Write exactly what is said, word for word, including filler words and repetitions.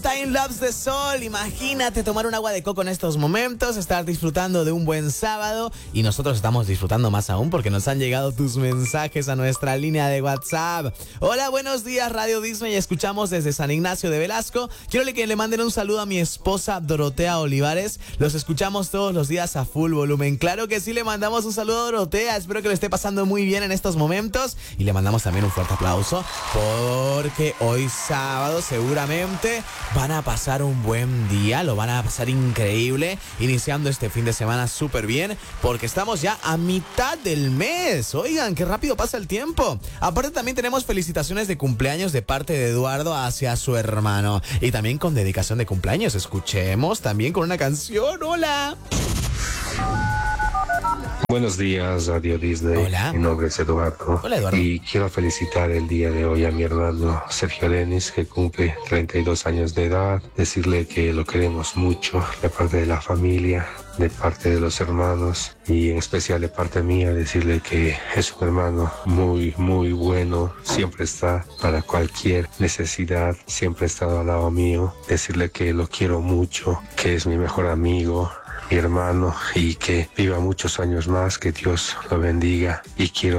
Time Lapse de Sol. Imagínate tomar un agua de coco en estos momentos, estar disfrutando de un buen sábado, y nosotros estamos disfrutando más aún porque nos han llegado tus mensajes a nuestra línea de WhatsApp. Hola, buenos días Radio Disney, escuchamos desde San Ignacio de Velasco. Quiero que le manden un saludo a mi esposa Dorotea Olivares. Los escuchamos todos los días a full volumen. Claro que sí, le mandamos un saludo a Dorotea. Espero que lo esté pasando muy bien en estos momentos, y le mandamos también un fuerte aplauso porque hoy sábado seguramente van a pasar un buen día, lo van a pasar increíble, iniciando este fin de semana súper bien, porque estamos ya a mitad del mes. Oigan, qué rápido pasa el tiempo. Aparte también tenemos felicitaciones de cumpleaños de parte de Eduardo hacia su hermano, y también con dedicación de cumpleaños. Escuchemos también con una canción. Hola. Buenos días, Radio Disney. Hola. Mi nombre es Eduardo. Hola, Eduardo. Y quiero felicitar el día de hoy a mi hermano Sergio Denis, que cumple treinta y dos años de edad. Decirle que lo queremos mucho, de parte de la familia, de parte de los hermanos, y en especial de parte mía, decirle que es un hermano muy, muy bueno. Siempre está para cualquier necesidad, siempre ha estado al lado mío. Decirle que lo quiero mucho, que es mi mejor amigo, mi hermano, y que viva muchos años más, que Dios lo bendiga, y quiero